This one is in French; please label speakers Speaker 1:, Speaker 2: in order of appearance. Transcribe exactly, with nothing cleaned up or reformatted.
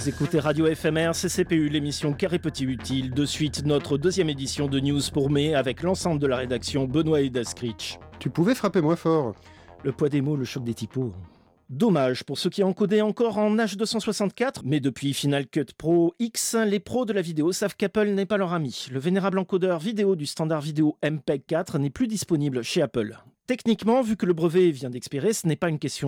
Speaker 1: Vous écoutez Radio F M R, C C P U, l'émission Carré Petit Utile. De suite, notre deuxième édition de News pour mai avec l'ensemble de la rédaction Benoît et Daskrich.
Speaker 2: Tu pouvais frapper moins fort.
Speaker 1: Le poids des mots, le choc des typos. Dommage pour ceux qui encodaient encore en H deux cent soixante-quatre, mais depuis Final Cut Pro X, les pros de la vidéo savent qu'Apple n'est pas leur ami. Le vénérable encodeur vidéo du standard vidéo M P E G quatre n'est plus disponible chez Apple. Techniquement, vu que le brevet vient d'expirer, ce n'est pas une question